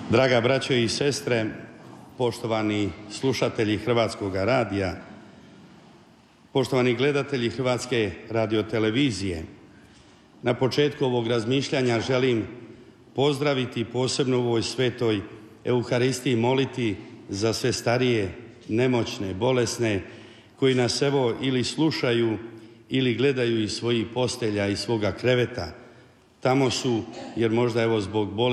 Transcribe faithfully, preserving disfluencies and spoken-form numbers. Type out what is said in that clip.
Draga braćo i sestre, poštovani slušatelji Hrvatskog radija, poštovani gledatelji Hrvatske radiotelevizije, na početku ovog razmišljanja želim pozdraviti posebno u ovoj svetoj Euharistiji moliti za sve starije, nemoćne, bolesne, koji nas evo ili slušaju ili gledaju iz svojih postelja i svoga kreveta. Tamo su jer možda evo zbog bolesti